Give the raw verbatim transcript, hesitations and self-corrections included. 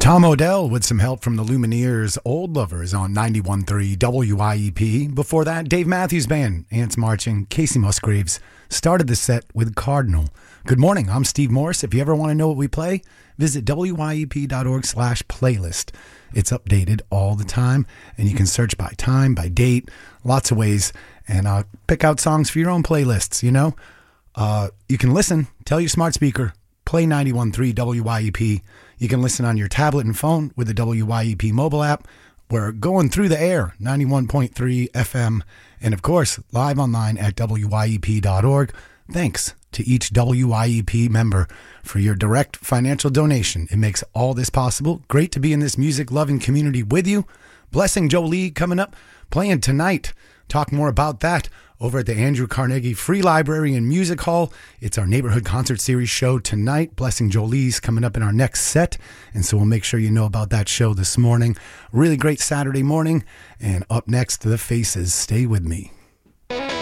Tom Odell with some help from the Lumineers, Old Lovers on ninety-one point three W I E P. Before that, Dave Matthews Band, Ants Marching, Casey Musgraves started the set with Cardinal. Good morning, I'm Steve Morris. If you ever want to know what we play, visit W I E P dot org slash playlist. It's updated all the time, and you can search by time, by date, lots of ways, and uh, pick out songs for your own playlists, you know? Uh, you can listen, tell your smart speaker, play ninety-one point three W I E P. You can listen on your tablet and phone with the W I E P mobile app. We're going through the air, ninety-one point three F M, and of course, live online at W I E P dot org. Thanks to each W I E P member for your direct financial donation. It makes all this possible. Great to be in this music-loving community with you. Blessing Jolie coming up, playing tonight. Talk more about that over at the Andrew Carnegie Free Library and Music Hall. It's our Neighborhood Concert Series show tonight. Blessing Jolie's coming up in our next set, and so we'll make sure you know about that show this morning. Really great Saturday morning, and up next, The Faces. Stay with me.